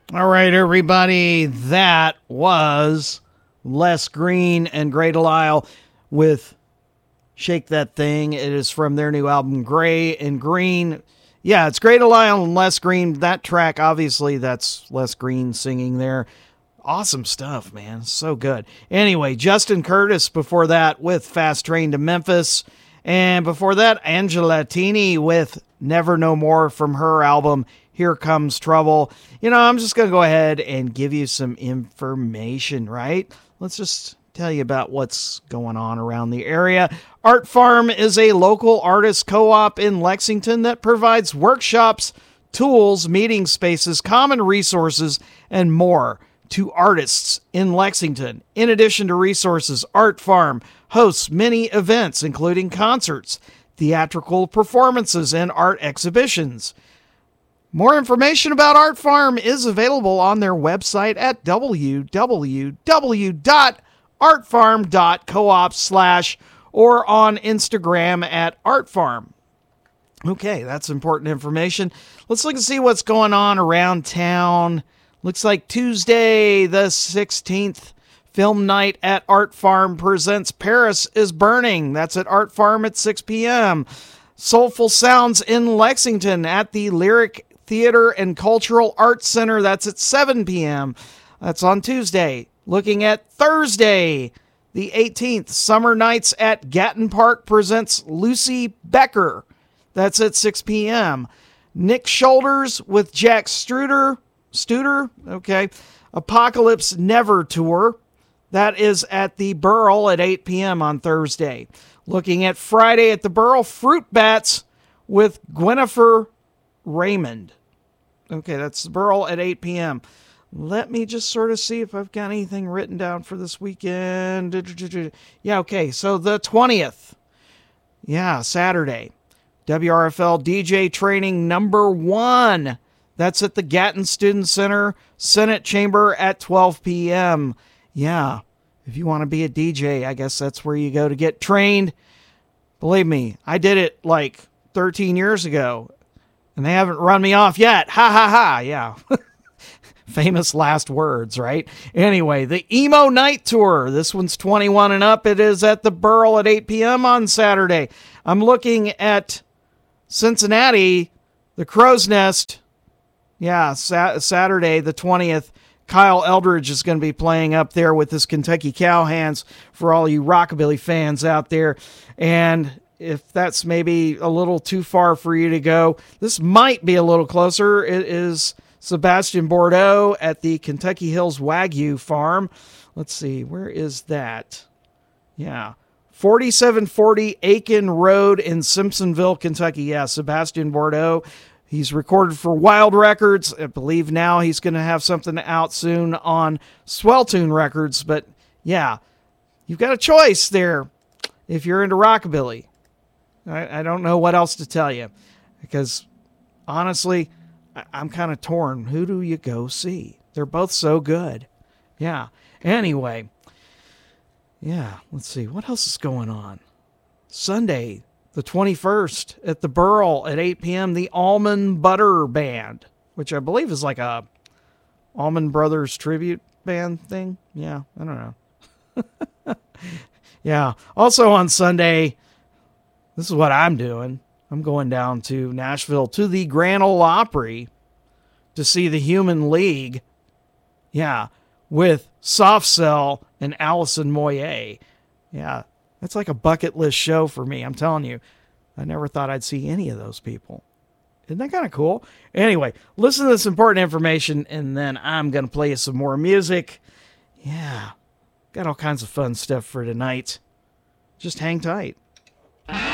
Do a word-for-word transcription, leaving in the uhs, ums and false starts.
All right, everybody, that was Les Green and Grey Delisle with Shake That Thing. It is from their new album, Gray and Green. Yeah, it's Grey Delisle and Les Green. That track, obviously, that's Les Green singing there. Awesome stuff, man. So good. Anyway, Justin Curtis before that with Fast Train to Memphis. And before that, Angela Tini with Never No More from her album, Here Comes Trouble. You know, I'm just going to go ahead and give you some information, right? Let's just tell you about what's going on around the area. Art Farm is a local artist co-op in Lexington that provides workshops, tools, meeting spaces, common resources, and more to artists in Lexington. In addition to resources, Art Farm hosts many events, including concerts, theatrical performances, and art exhibitions. More information about Art Farm is available on their website at w w w dot art farm dot coop slash or on Instagram at artfarm. Okay, that's important information. Let's look and see what's going on around town. Looks like Tuesday the sixteenth, film night at Art Farm presents Paris is Burning. That's at Art Farm at six p.m. Soulful Sounds in Lexington at the Lyric Theater and Cultural Arts Center. That's at seven p.m. That's on Tuesday. Looking at Thursday, the eighteenth, Summer Nights at Gatton Park presents Lucy Becker. That's at six p.m. Nick Shoulders with Jack Struder. Studer, okay. Apocalypse Never Tour. That is at the Burl at eight p.m. on Thursday. Looking at Friday at the Burl, Fruit Bats with Gwennifer Raymond. Okay, that's the Burl at eight p.m. Let me just sort of see if I've got anything written down for this weekend. Yeah, okay, so the twentieth. Yeah, Saturday. W R F L D J training number one. That's at the Gatton Student Center, Senate Chamber at twelve p.m. Yeah, if you want to be a D J, I guess that's where you go to get trained. Believe me, I did it like thirteen years ago, and they haven't run me off yet. Ha ha ha, yeah. Famous last words, right? Anyway, the Emo Night Tour. This one's twenty-one and up. It is at the Burl at eight p.m. on Saturday. I'm looking at Cincinnati, the Crow's Nest. Yeah, sa- Saturday the twentieth, Kyle Eldridge is going to be playing up there with his Kentucky Cowhands for all you rockabilly fans out there. And if that's maybe a little too far for you to go, this might be a little closer. It is Sebastian Bordeaux at the Kentucky Hills Wagyu Farm. Let's see, where is that? Yeah, forty-seven forty Aiken Road in Simpsonville, Kentucky. Yeah, Sebastian Bordeaux. He's recorded for Wild Records. I believe now he's going to have something out soon on Swelltune Records. But yeah, you've got a choice there if you're into rockabilly. I, I don't know what else to tell you because honestly, I, I'm kind of torn. Who do you go see? They're both so good. Yeah. Anyway, yeah, let's see. What else is going on? Sunday, the twenty-first at the Burl at eight p.m. the Allman Butter Band, which I believe is like a Allman Brothers tribute band thing. Yeah, I don't know. Yeah. Also on Sunday, this is what I'm doing. I'm going down to Nashville to the Grand Ole Opry to see the Human League. Yeah, with Soft Cell and Allison Moyet. Yeah. That's like a bucket list show for me. I'm telling you, I never thought I'd see any of those people. Isn't that kind of cool? Anyway, listen to this important information, and then I'm going to play you some more music. Yeah, got all kinds of fun stuff for tonight. Just hang tight.